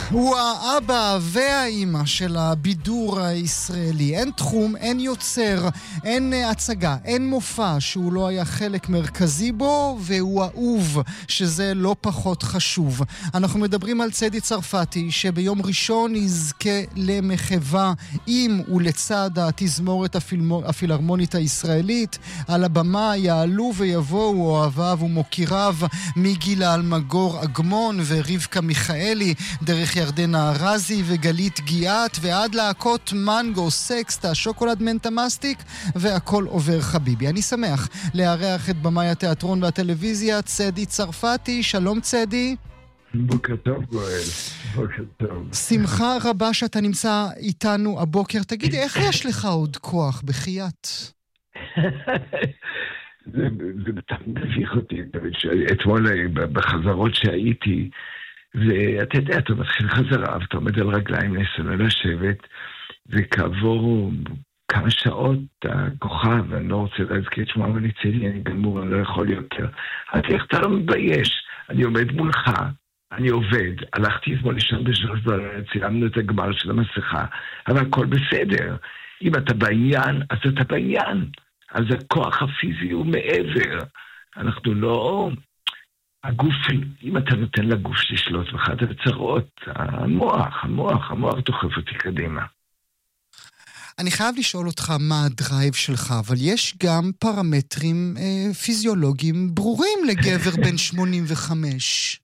הוא האבא והאימא של הבידור הישראלי. אין תחום, אין יוצר, אין הצגה, אין מופע שהוא לא היה חלק מרכזי בו, והוא אהוב, שזה לא פחות חשוב. אנחנו מדברים על צדי צרפתי, שביום ראשון יזכה למחווה עם ולצד התזמורת הפילהרמונית הישראלית. על הבמה יעלו ויבואו אוהביו ומוקיריו מגילה אלמגור אגמון ורבקה מיכאלי, דרך ירדנה ארזי וגלית גיאת, ועד להקות מנגו, סקסטה, שוקולד מנטה מסטיק והכל עובר חביבי. אני שמח לארח את במאי התיאטרון והטלוויזיה צדי צרפתי. שלום צדי. בוקר טוב גואל, בוקר טוב. שמחה רבה שאתה נמצא איתנו הבוקר. תגיד, איך יש לך עוד כוח בחייאת? זה תמיד מביך אותי. אתמול בחזרות שהייתי, ואתה יודע, אתה מתחיל חזרה, ואתה עומד על רגליים, נסנו לשבת, וכעבור כמה שעות הכוכב, אני לא רוצה להזכיר את שמו, אבל ניצלי, אני גמור, אני לא יכול יותר. איך אתה לא מתבייש? אני עומד מולך, אני עובד, הלכתי אתמול לישון בשלוש בלילה, צילמנו את הגמר של המסכה, אבל הכל בסדר. אם אתה בעניין, אז אתה בעניין. אז הכוח הפיזי הוא מעבר. אנחנו לא... הגוף, אם אתה נותן לגוף לשלוט בך, אתה בצרות, המוח דוחף אותי קדימה. אני חייב לשאול אותך מה הדרייב שלך, אבל יש גם פרמטרים פיזיולוגיים ברורים לגבר בן 85.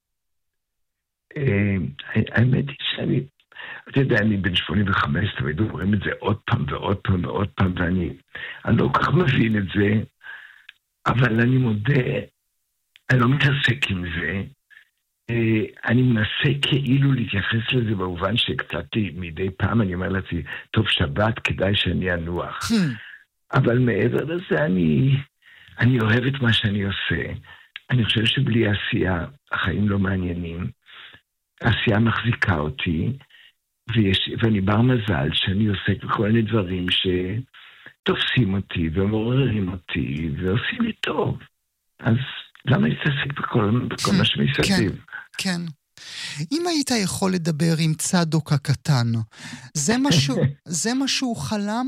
האמת היא שאני, אתה יודע, אני בן 85, תמיד אומרים את זה עוד פעם ועוד פעם ועוד פעם, ואני לא כל כך מבין את זה, אבל אני מודה, אני לא מתעסק עם זה, אני מנסה כאילו להתייחס לזה במובן שקצת מדי פעם אני אומר לעצמי, טוב שבת, כדאי שאני אנוח. אבל מעבר לזה אני אוהב את מה שאני עושה. אני חושב שבלי עשייה החיים לא מעניינים. העשייה מחזיקה אותי, ואני בר מזל שאני עוסק בכל מיני דברים שתופסים אותי ומעוררים אותי ועושים לי טוב. אז למה להתעסק בכל מה שמסביב? כן. אם היית יכול לדבר עם צדוק הקטן, זה משהו חלם?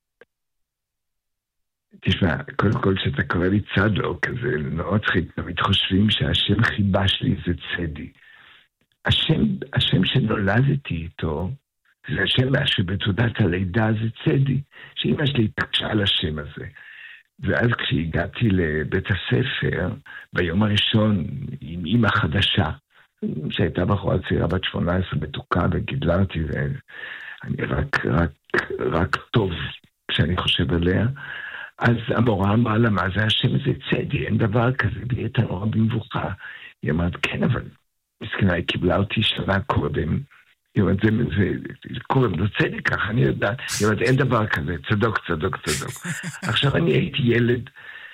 תשמע, קודם כל שאתה קורא לי צדוק, זה מאוד צחיק, תמיד חושבים שהשם חיבה שלי זה צדי. השם שנולדתי איתו, זה השם שבתעודת הלידה זה צדי, שאמא שלי התעקשה על השם הזה. ואז כשהגעתי לבית הספר, ביום הראשון עם אמא חדשה, שהייתה בחורה צעירה בת 18 מתוקה וגידלה אותי, ואני רק טוב כשאני חושב עליה, אז המורה אמרה לה, מה זה השם הזה צדי, אין דבר כזה, והיא הייתה נורא במבוכה. היא אמרת, כן, אבל מסכנה, היא קיבלה אותי שנה קודם, היא אומרת, קוראים לו צדי ככה, אני יודעת, היא אומרת, אין דבר כזה, צדוק. עכשיו אני הייתי ילד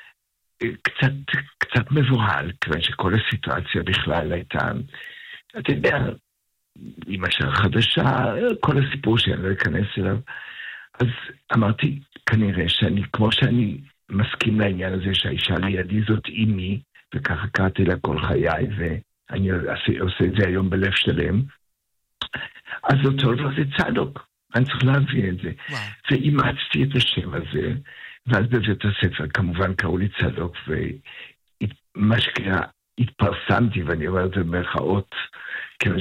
קצת מבוהל, כיוון שכל הסיטואציה בכלל הייתה, אתה יודע, אמא שלה חדשה, כל הסיפור שאני לא אכנס אליו, אז אמרתי, כנראה כמו שאני מסכים לעניין הזה שהאישה לידי זאת אימי, וככה קראתי לה כל חיי, ואני עושה את זה היום בלב שלם, אז אותו דבר זה צדוק, אני צריך להבין את זה. ואימצתי את השם הזה, ואז בבית הספר כמובן קראו לי צדוק, ומה שקרה, התפרסמתי, ואני אומר את זה במרכאות, כיוון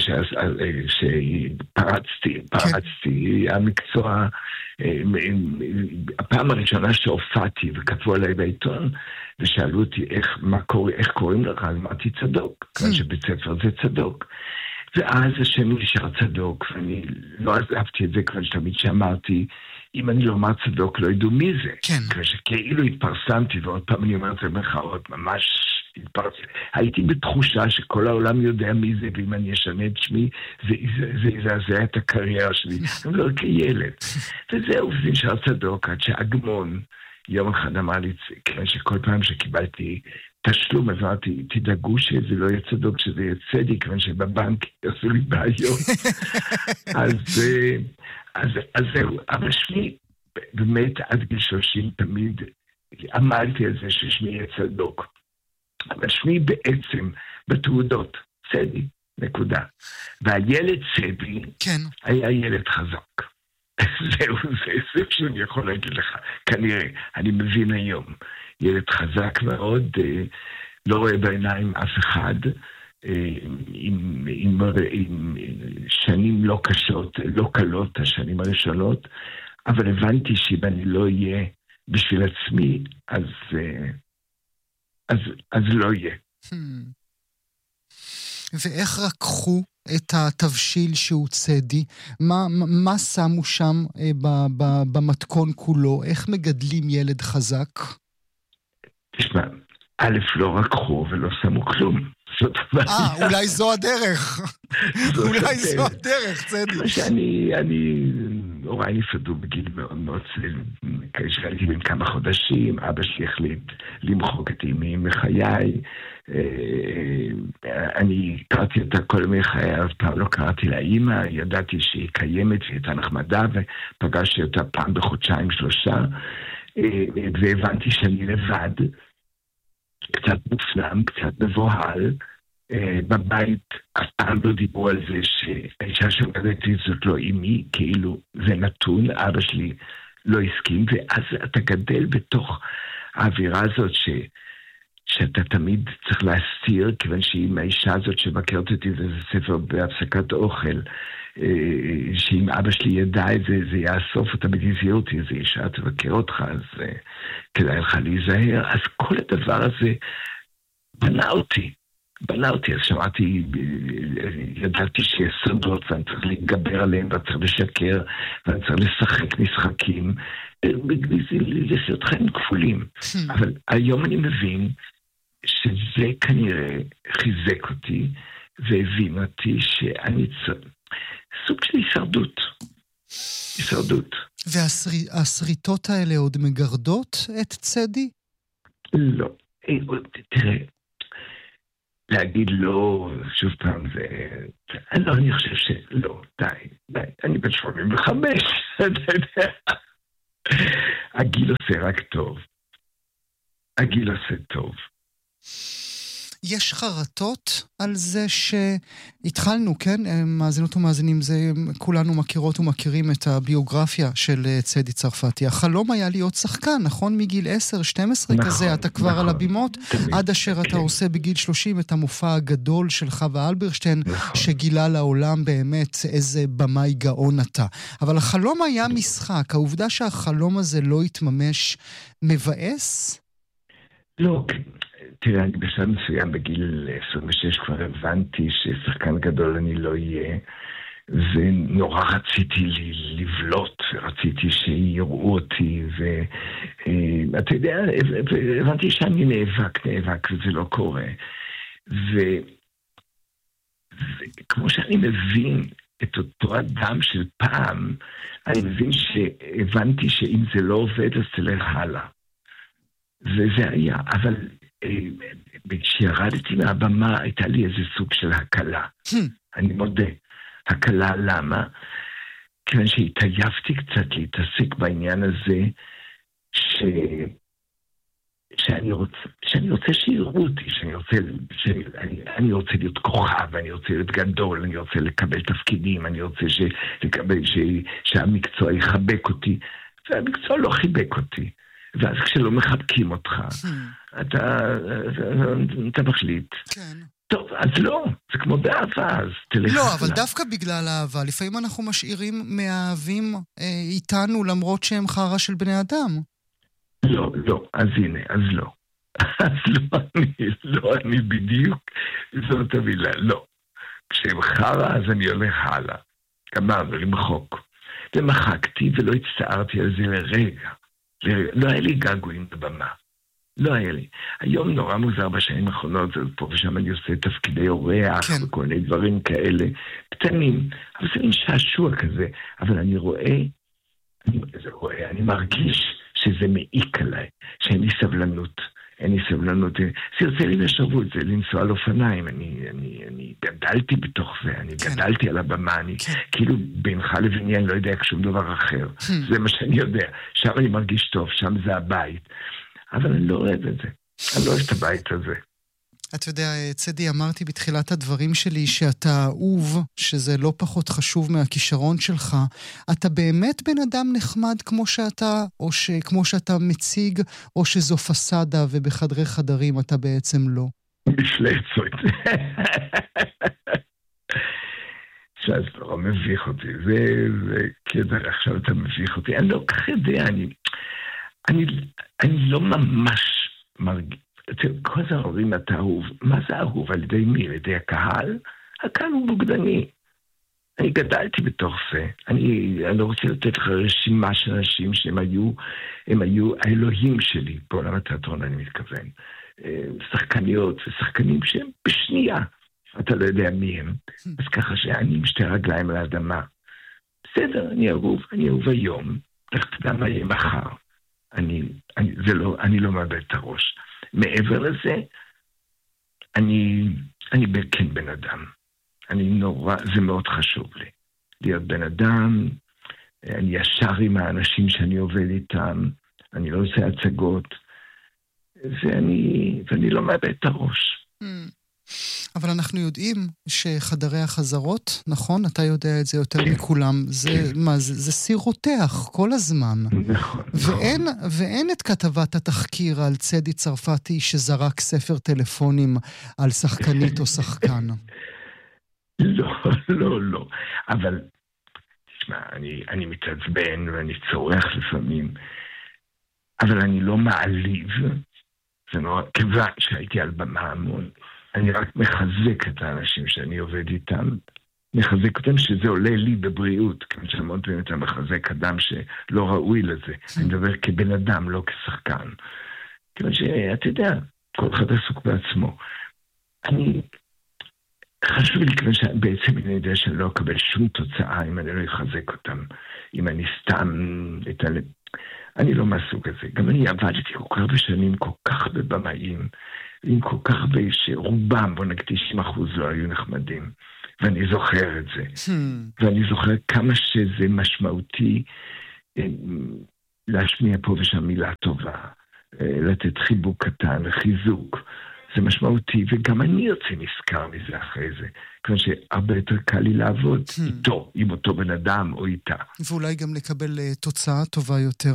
שפרצתי, המקצוע, הפעם הראשונה שהופעתי וכתבו עליי בעיתון, ושאלו אותי איך קוראים לך, אז אמרתי צדוק, כיוון שבית ספר זה צדוק. ואז השם נשאר צדוק, ואני לא עזבתי את זה, כיוון שתמיד שאמרתי, אם אני לא אומר צדוק, לא ידעו מי זה. כן. כאילו התפרסמתי, ועוד פעם אני אומר את זה במחאות, ממש התפרסמתי. הייתי בתחושה שכל העולם יודע מי זה, ואם אני אשנה את שמי, זה את הקריירה שלי. אני לא כילד. וזהו, זה נשאר צדוק, עד שאגמון יום אחד אמר לי, כיוון שכל פעם שקיבלתי תשלום, אז אמרתי, תדאגו שזה לא יהיה צדוק, שזה יהיה צדי, כיוון שבבנק יעשו לי בעיות. אז זהו, אבל שמי, באמת עד גיל 30 תמיד עמדתי על זה ששמי יהיה צדוק. אבל שמי בעצם בתעודות, צדי, נקודה. והילד צדי, כן. היה ילד חזק. זהו, זה שאני יכול להגיד לך, כנראה, אני מבין היום. ילד חזק מאוד, לא רואה בעיניים אף אחד, עם שנים לא קשות, לא קלות, השנים הראשונות, אבל הבנתי שאם אני לא אהיה בשביל עצמי, אז לא יהיה. ואיך רקחו את התבשיל שהוא צדי? מה שמו שם במתכון כולו? איך מגדלים ילד חזק? תשמע, א' לא רקחו ולא שמו כלום. אולי זו הדרך. אולי זו הדרך, צדי. הוריי נפרדו בגיל מאוד מאוד כשהייתי בן כמה חודשים, אבא שלי החליט למחוק את אמי מחיי. אני קראתי אותה כל ימי חיי, אז פעם לא קראתי לה אמא, ידעתי שהיא קיימת והייתה נחמדה, ופגשתי אותה פעם בחודשיים 3, והבנתי שאני לבד, קצת מופנם, קצת מבוהל. בבית אף פעם לא דיברו על זה שהאישה שמגדלתי זאת לא אמי, כאילו זה נתון, אבא שלי לא הסכים, ואז אתה גדל בתוך האווירה הזאת שאתה תמיד צריך להסתיר, כיוון שאם האישה הזאת שמכרת אותי זה ספר בהפסקת אוכל, שאם אבא שלי ידע את זה, זה יאסוף אותה בגזיר אותי, איזו אישה תבקר אותך, אז כדאי לך להיזהר. אז כל הדבר הזה בנה אותי, אז שמעתי, ידעתי שיש סודות ואני צריך להתגבר עליהם ואני צריך לשקר ואני צריך לשחק משחקים, לעשות חיים כפולים. אבל היום אני מבין שזה כנראה חיזק אותי והבין אותי שאני סוג של הישרדות. והשריטות האלה עוד מגרדות את צדי? לא. תראה, להגיד לא, שוב פעם, אני חושב שלא, די, אני בן 85, אתה יודע. הגיל עושה רק טוב. הגיל עושה טוב. יש חרטות על זה שהתחלנו, כן? מאזינות ומאזינים, זה כולנו מכירות ומכירים את הביוגרפיה של צדי צרפתי. החלום היה להיות שחקן, נכון? מגיל 10, 12 נכון, כזה, אתה כבר נכון, על הבימות, תמיד, עד אשר כן. אתה עושה בגיל 30 את המופע הגדול של חווה אלברשטיין, נכון. שגילה לעולם באמת איזה במאי גאון אתה. אבל החלום היה משחק, העובדה שהחלום הזה לא התממש מבאס? לא, תראה, אני בשלב מסוים בגיל 26 כבר הבנתי ששחקן גדול אני לא אהיה, ונורא רציתי לבלוט, רציתי שיראו אותי, ואתה יודע, הבנתי שאני נאבק, וזה לא קורה. וכמו שאני מבין את אותו אדם של פעם, אני מבין שהבנתי שאם זה לא עובד, אז תלך הלאה. וזה היה, אבל כשירדתי מהבמה הייתה לי איזה סוג של הקלה. אני מודה. הקלה למה? כיוון שהתעייפתי קצת להתעסק בעניין הזה שאני רוצה שיראו אותי, שאני רוצה להיות כוכב, אני רוצה להיות גדול, אני רוצה לקבל תפקידים, אני רוצה שהמקצוע יחבק אותי, והמקצוע לא חיבק אותי. ואז כשלא מחבקים אותך, אתה מחליט. כן. טוב, אז לא, זה כמו באהבה, אז תלך. לא, אבל דווקא בגלל האהבה, לפעמים אנחנו משאירים מהאהבים איתנו, למרות שהם חרא של בני אדם. לא, אז הנה, אז לא. אז לא, אני בדיוק, זאת המילה, לא. כשהם חרא, אז אני הולך הלאה. אמרנו, למחוק. ומחקתי ולא הצטערתי על זה לרגע. לא היה לי געגועים בבמה. לא היה לי. היום נורא מוזר בשנים האחרונות, פה ושם אני עושה תפקידי אורח, כן. וכל מיני דברים כאלה, קטנים, אבל זה מין שעשוע כזה, אבל אני מרגיש שזה מעיק עליי, שאין לי סבלנות, זה יוצא לי לשרבות, זה לנסוע על אופניים, אני גדלתי בתוך זה, אני גדלתי על הבמה, אני כאילו בינך לביני אני לא יודע שום דבר אחר, זה מה שאני יודע, שם אני מרגיש טוב, שם זה הבית, אבל אני לא אוהב את זה, אני לא אוהב את הבית הזה. אתה יודע, צדי, אמרתי בתחילת הדברים שלי שאתה אהוב, שזה לא פחות חשוב מהכישרון שלך. אתה באמת בן אדם נחמד כמו שאתה, או כמו שאתה מציג, או שזו פסדה ובחדרי חדרים אתה בעצם לא? מפלצות. שאז לא מביך אותי. זה כדאי, עכשיו אתה מביך אותי. אני לא כך יודע, אני לא ממש מרגיש. כל זה אומרים אתה אהוב. מה זה אהוב? על ידי מי? על ידי הקהל? הקהל הוא בוגדני. אני גדלתי בתוך זה. אני לא רוצה לתת לך רשימה של אנשים שהם היו האלוהים שלי. בעולם התיאטרון אני מתכוון. שחקניות ושחקנים שהם בשנייה. אתה לא יודע מי הם. אז ככה שאני עם שתי רגליים על האדמה. בסדר, אני אהוב היום. איך תדע מה יהיה מחר? אני לא מאבד את הראש. מעבר לזה, אני כן בן אדם. זה מאוד חשוב לי. להיות בן אדם, אני ישר עם האנשים שאני עובד איתם, אני לא עושה הצגות, ואני לא מאבד את הראש. אבל אנחנו יודעים שחדרי החזרות, נכון? אתה יודע את זה יותר מכולם. זה סיר רותח כל הזמן. נכון. ואין את כתבת התחקיר על צדי צרפתי שזרק ספר טלפונים על שחקנית או שחקן. לא. אבל, תשמע, אני מתעצבן ואני צורח לפעמים, אבל אני לא מעליב. זה נורא, כיוון שהייתי על במה המון. אני רק מחזק את האנשים שאני עובד איתם, מחזק אותם שזה עולה לי בבריאות, כמו שאמרת לי, אתה מחזק אדם שלא ראוי לזה. אני מדבר כבן אדם, לא כשחקן. כיוון שאתה יודע, כל אחד עסוק בעצמו. חשוב לי כיוון שבעצם אני יודע שאני לא אקבל שום תוצאה אם אני לא אחזק אותם. אם אני סתם אני לא מהסוג הזה. גם אני עבדתי כל כך בשנים, כל כך בבמאים, עם כל כך הרבה שרובם, בוא נגיד 90% לא היו נחמדים. ואני זוכר את זה. ואני זוכר כמה שזה משמעותי להשמיע פה ושם מילה טובה, לתת חיבוק קטן, חיזוק. זה משמעותי, וגם אני יוצא נזכר מזה אחרי זה. כמו שהרבה יותר קל לי לעבוד איתו, עם אותו בן אדם או איתה. ואולי גם לקבל תוצאה טובה יותר.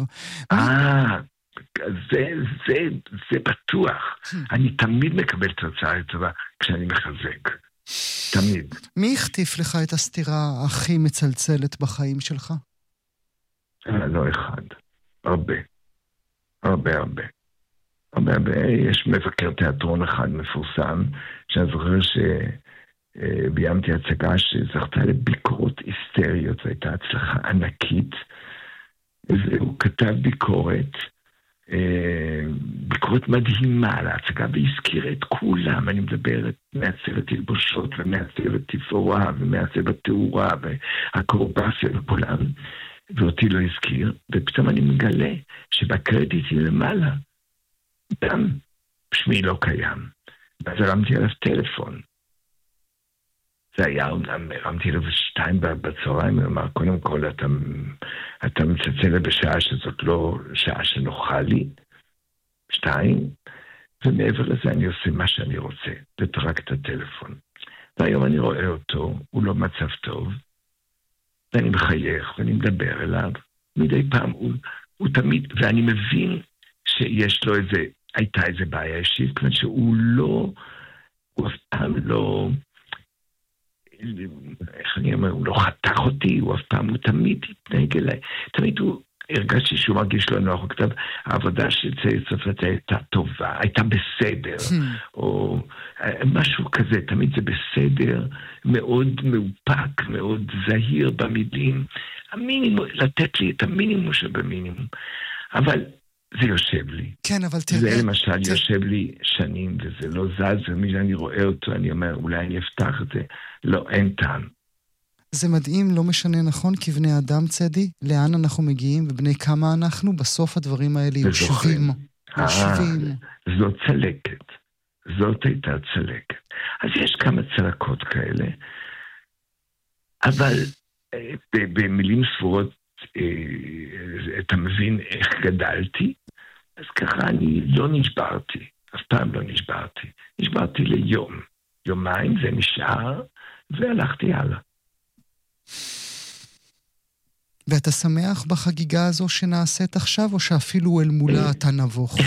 זה בטוח. אני תמיד מקבל תוצאה טובה כשאני מחזק. תמיד. מי הכתיף לך את הסתירה הכי מצלצלת בחיים שלך? לא אחד. הרבה. יש מבקר תיאטרון אחד מפורסם, שאני זוכר שביימתי הצגה שזכתה לביקורות היסטריות, והייתה הצלחה ענקית, והוא כתב ביקורת מדהימה על ההצגה, והזכיר את כולם. אני מדבר מעצבת תלבושות, ומעצבת תפאורה, ומעצבת תאורה, והקורבסיה וכולם, ואותי לא הזכיר, ופתאום אני מגלה שבקרדיטי למעלה, גם שמי לא קיים. ואז הרמתי עליו טלפון. זה היה אומנם, הרמתי עליו 2 בצהריים, ואמר, קודם כל, אתה מצלצל בשעה שזאת לא שעה שנוחה לי. 2, ומעבר לזה אני עושה מה שאני רוצה, ותרק את הטלפון. והיום אני רואה אותו, הוא לא מצב טוב, ואני מחייך, ואני מדבר אליו. מדי פעם הוא תמיד, ואני מבין שיש לו הייתה איזה בעיה אישית, כלומר שהוא הוא אף פעם לא, איך אני אומר, הוא לא חתך אותי, הוא תמיד התנהג אליי, תמיד הוא הרגשתי שהוא מרגיש לא נוח, הוא כתב, העבודה של צדי צרפתי הייתה טובה, הייתה בסדר, או משהו כזה, תמיד זה בסדר, מאוד מאופק, מאוד זהיר במילים, המינימום, לתת לי את המינימום שבמינימום, אבל זה יושב לי. כן, אבל תראה. זה למשל יושב לי שנים, וזה לא זז, ומי שאני רואה אותו, אני אומר, אולי אני אפתח את זה. לא, אין טעם. זה מדהים, לא משנה, נכון? כבני אדם, צדי, לאן אנחנו מגיעים, ובני כמה אנחנו, בסוף הדברים האלה יושבים. זאת צלקת. זאת הייתה צלקת. אז יש כמה צלקות כאלה, אבל במילים ספורות, אתה מבין איך גדלתי? אז ככה אני לא נשברתי. אף פעם לא נשברתי. נשברתי ליום. יומיים זה נשאר, והלכתי הלאה. ואתה שמח בחגיגה הזו שנעשית עכשיו, או שאפילו אל מולה אתה נבוך?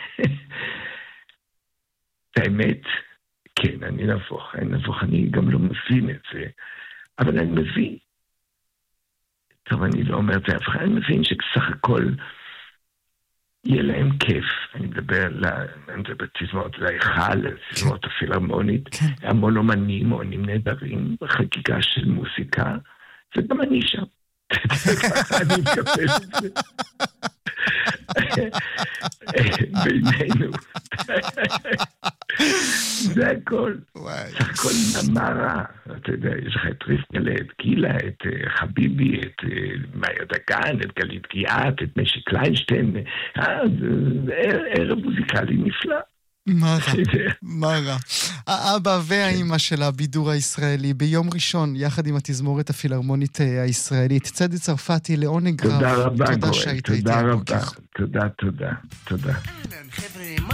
האמת, כן, אני נבוך, אני גם לא מבין את זה, אבל אני מבין. טוב, אני לא אומר את זה, אבל אני מבין שסך הכל יהיה להם כיף. אני מדבר בתזמורת להיכל, תזמורת הפילהרמונית, המון אומנים, אומנים נהדרים, בחגיגה של מוסיקה, וגם אני שם. אני מקבל את זה. בינינו. זה הכל. זה הכל נמרה. אתה יודע, יש לך את רבקה, את גילה, את חביבי, את מאיה דגן, את גלית גיאת, את משי קליינשטיין. זה ערב מוזיקלי נפלא. מה רע. האבא והאמא של הבידור הישראלי ביום ראשון, יחד עם התזמורת הפילהרמונית הישראלית. צדי צרפתי, לעונג רב. תודה רבה, תודה שהיית איתי. תודה רבה. תודה.